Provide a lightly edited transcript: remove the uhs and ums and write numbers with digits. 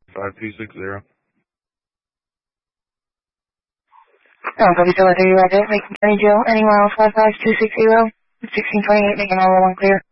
5260. Copy, so Roger, Macon County Jail, any miles 55260, 1628, making all 1 clear.